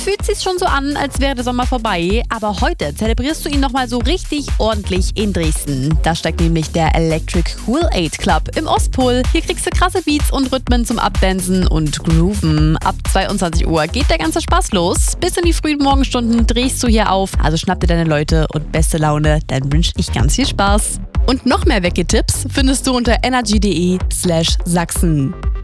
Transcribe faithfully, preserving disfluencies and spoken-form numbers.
Gefühlt sieht es schon so an, als wäre der Sommer vorbei, aber heute zelebrierst du ihn nochmal so richtig ordentlich in Dresden. Da steigt nämlich der Electric Cool Aid Club im Ostpol. Hier kriegst du krasse Beats und Rhythmen zum Abdancen und Grooven. Ab zweiundzwanzig Uhr geht der ganze Spaß los. Bis in die frühen Morgenstunden drehst du hier auf, also schnapp dir deine Leute und beste Laune, dann wünsche ich ganz viel Spaß. Und noch mehr Wecke-Tipps findest du unter energy punkt de slash Sachsen.